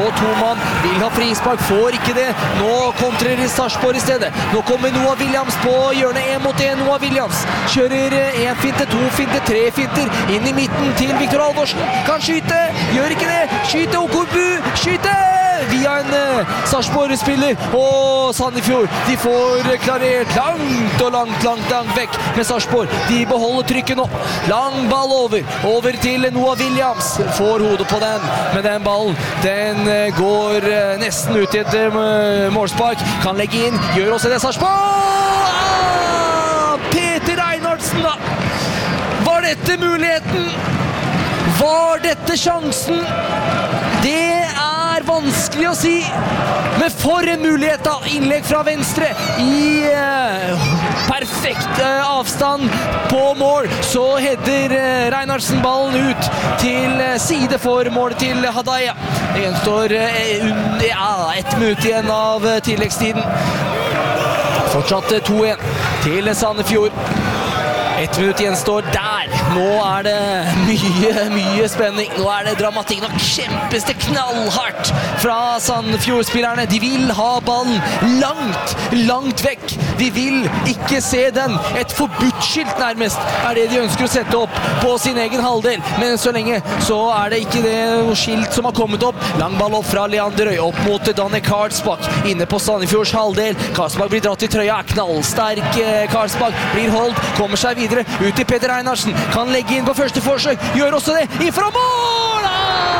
på to mann, vil ha frispark, får ikke det. Nå kontrer Sarpsborg i stedet. Nå kommer Noah Williams på hjørnet 1 mot 1. Noah Williams kjører 1 finte, 2 finte, 3 finter inn i midten til Viktor Halvorsen. Kan skyte, gjør ikke det. Skyte Okorbu, skyte! Via en Sarpsborg-spiller og Sandefjord. De får klarert langt vekk med Sarpsborg. De beholder trykket nå. Lang ball over til Noah Williams. Får hodet på den, men den ballen, den går nesten ut i et målspark. Kan legge inn, gjør også det Sarpsborg! Peter Einarsen da! Var dette muligheten? Var dette sjansen? Det vanskelig å si, men for en mulighet da, innlegg fra venstre i perfekt avstand på mål, så header Reinhardsen ballen ut til side for målet til Hadaya. Det gjenstår 1 minutt igjen av tilleggstiden. Fortsatt 2-1 til Sandefjord. 1 minutt gjenstår der. Nå det mye spenning. Nå det dramatikk. Nå kjempes det knallhardt fra Sandefjord-spillerne. De vil ha ballen langt vekk. De vil ikke se den. Et forbudt-skilt nærmest det de ønsker å sette opp på sin egen halvdel. Men så lenge så det ikke det skilt som har kommet opp. Lang ball opp fra Leanderøy, opp mot Danne Karlsbakk. Inne på Sandefjords halvdel. Karlsbakk blir dratt i trøya. Knallsterk Karlsbakk blir holdt. Kommer seg videre ut til Peter Einarsen. Kan legge inn på første forsøk. Gjør også det. Innfra mål!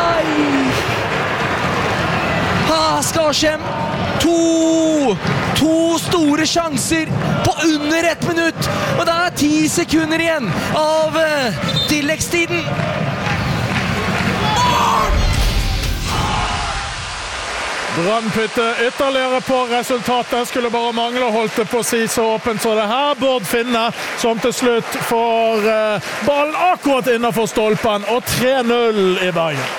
Skarsheim. To store sjanser på under 1 minutt. Og det 10 sekunder igjen av tilleggstiden. Brann putter ytterligere på resultatet, skulle bare mangle holdt det på å si så åpent så det her. Bård Finne som til slutt får ballen akkurat innenfor stolpen, og 3-0 i Bergen.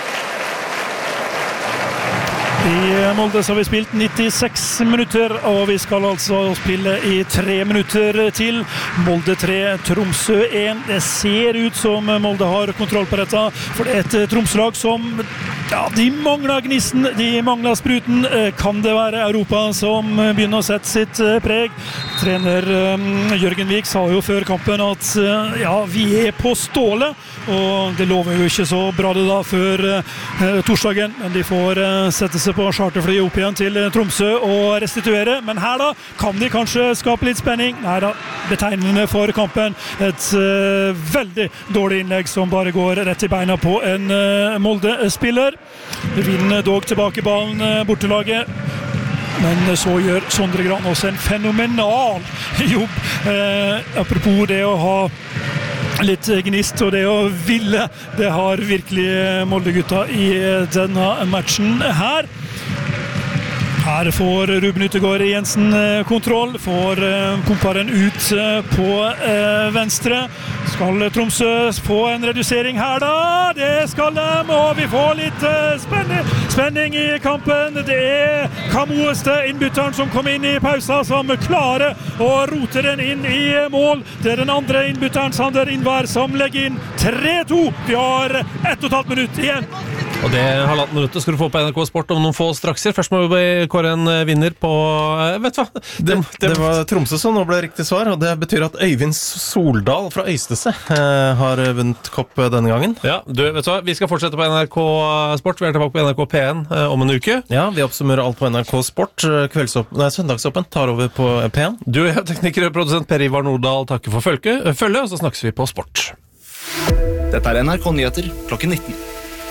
I Molde så har vi spilt 96 minutter, og vi skal altså spille i 3 minutter til. Molde 3, Tromsø 1. Det ser ut som Molde har kontroll på dette, for det et Tromsø-lag som de mangler gnisten, de mangler spruten. Kan det være Europa som begynner å sette sitt preg? Trener Jørgen Vik sa jo før kampen at vi på stålet, og det lover jo ikke så bra det da før torsdagen, men de får sette seg på charterflyet opp igjen til Tromsø og restituere. Men her da kan de kanskje skape litt spenning. Nei da, betegnende for kampen. Et veldig dårlig innlegg som bare går rett i beina på en Molde-spiller. Vinner dog tilbake ballen bortelaget. Men så gjør Sondre Gran også en fenomenal jobb. Apropos det å ha litt gnist og det å ville, det har virkelig Molde-gutta i denne matchen her. Her får Ruben Utegård Jensen kontroll, får pumparen ut på venstre. Skal Tromsø få en redusering her da? Det skal de, og vi får litt spenning i kampen. Det Kamoeste, innbytteren som kom inn i pausa, som klarer å rote den inn i mål. Det den andre innbytteren, Sander Innvær, som legger inn 3-2. Vi har 1,5 minutt igjen. Og det 1,5 minutter skal du få på NRK Sport om noen få strakser. Først må vi kåre en vinner på, vet du hva? Det var Tromsø som nå ble riktig svar, og det betyr at Øyvind Soldal fra Øystese har vunnet kopp denne gangen. Ja, vet du hva? Vi skal fortsette på NRK Sport. Vi tilbake på NRK P1 om en uke. Ja, vi oppsummerer alt på NRK Sport. Søndagsåpen tar over på P1. Du er tekniker og produsent Per Ivar Nordahl. Takker for følge, og så snakkes vi på Sport. Dette NRK Nyheter klokken 19.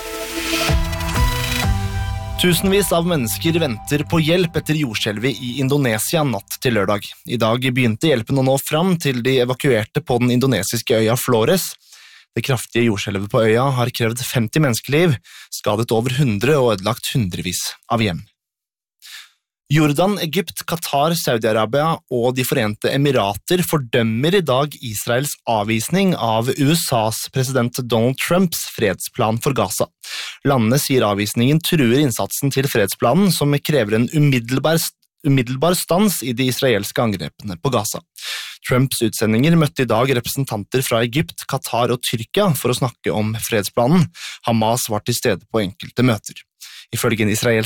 Tusenvis av mennesker venter på hjelp etter jordskjelvet i Indonesia natt til lørdag. I dag begynte hjelpen å nå fram til de evakuerte på den indonesiske øya Flores. Det kraftige jordskjelvet på øya har krevd 50 menneskeliv, skadet over 100 og ødelagt hundrevis av hjem. Jordan, Egypt, Qatar, Saudi-Arabia og De Forente Emirater fordømmer i dag Israels avvisning av USAs president Donald Trumps fredsplan for Gaza. Landene sier avvisningen truer innsatsen til fredsplanen, som krever en umiddelbar stans i de israelske angrepene på Gaza. Trumps utsendinger møtte i dag representanter fra Egypt, Qatar og Tyrkia for å snakke om fredsplanen. Hamas var til stede på enkelte møter. Ifølge en israelsk